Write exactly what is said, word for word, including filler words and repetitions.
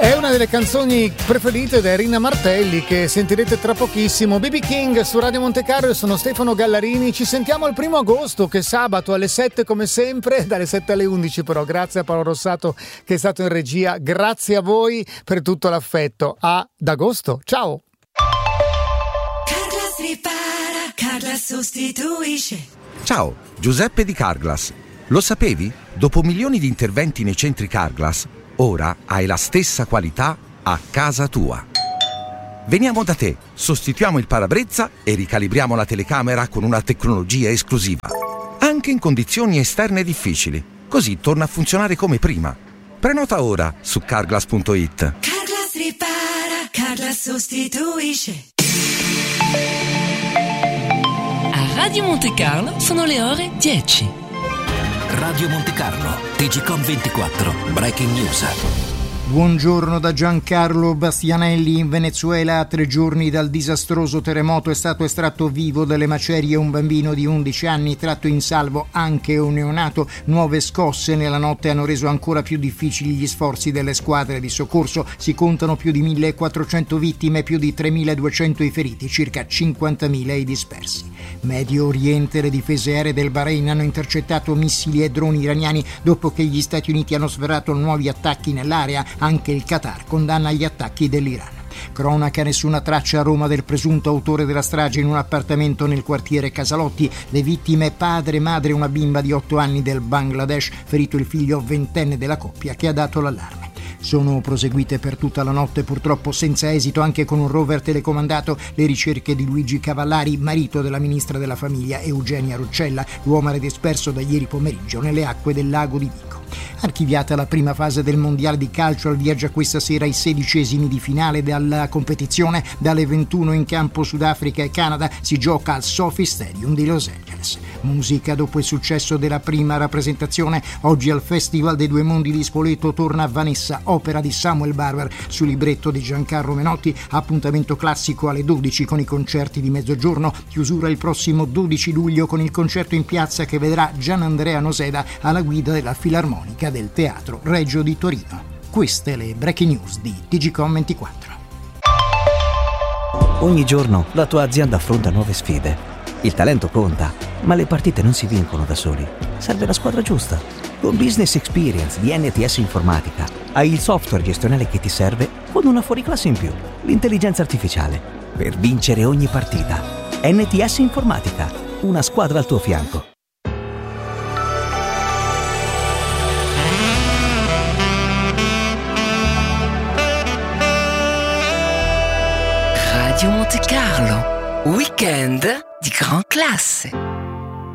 È una delle canzoni preferite da Rina Martelli, che sentirete tra pochissimo. B B King su Radio Monte Carlo. Sono Stefano Gallarini. Ci sentiamo il primo agosto, che è sabato, alle sette come sempre, dalle sette alle undici però. Grazie a Paolo Rossato che è stato in regia. Grazie a voi per tutto l'affetto. Ad agosto. Ciao. Carglass ripara, Carglass sostituisce. Ciao, Giuseppe di Carglass. Lo sapevi? Dopo milioni di interventi nei centri Carglass, ora hai la stessa qualità a casa tua. Veniamo da te, sostituiamo il parabrezza e ricalibriamo la telecamera con una tecnologia esclusiva. Anche in condizioni esterne difficili, così torna a funzionare come prima. Prenota ora su carglass punto it. Carglass ripara, Carglass sostituisce. A Radio Monte Carlo sono le ore dieci. Radio Monte Carlo, T G Com ventiquattro, Breaking News. Buongiorno da Giancarlo Bastianelli. In Venezuela, a tre giorni dal disastroso terremoto, è stato estratto vivo dalle macerie un bambino di undici anni, tratto in salvo anche un neonato. Nuove scosse nella notte hanno reso ancora più difficili gli sforzi delle squadre di soccorso. Si contano più di millequattrocento vittime, più di tremiladuecento i feriti, circa cinquantamila i dispersi. Medio Oriente, le difese aeree del Bahrain hanno intercettato missili e droni iraniani dopo che gli Stati Uniti hanno sferrato nuovi attacchi nell'area. Anche il Qatar condanna gli attacchi dell'Iran. Cronaca: nessuna traccia a Roma del presunto autore della strage in un appartamento nel quartiere Casalotti. Le vittime: padre, madre e una bimba di otto anni del Bangladesh, ferito il figlio ventenne della coppia che ha dato l'allarme. Sono proseguite per tutta la notte, purtroppo senza esito, anche con un rover telecomandato, le ricerche di Luigi Cavallari, marito della ministra della famiglia Eugenia Roccella. L'uomo era disperso da ieri pomeriggio nelle acque del lago di Vico. Archiviata la prima fase del mondiale di calcio, al via già questa sera i sedicesimi di finale della competizione. Dalle ventuno in campo Sudafrica e Canada. Si gioca al SoFi Stadium di Los Angeles. Musica: dopo il successo della prima rappresentazione, oggi al Festival dei Due Mondi di Spoleto torna Vanessa, opera di Samuel Barber su libretto di Giancarlo Menotti. Appuntamento classico alle dodici con i concerti di mezzogiorno. Chiusura il prossimo dodici luglio con il concerto in piazza che vedrà Gianandrea Noseda alla guida della Filarmonica del Teatro Regio di Torino. Queste le breaking news di T G Com ventiquattro. Ogni giorno la tua azienda affronta nuove sfide. Il talento conta, ma le partite non si vincono da soli. Serve la squadra giusta. Con Business Experience di N T S Informatica hai il software gestionale che ti serve con una fuoriclasse in più, l'intelligenza artificiale, per vincere ogni partita. N T S Informatica, una squadra al tuo fianco. Radio Monte Carlo, weekend di gran classe.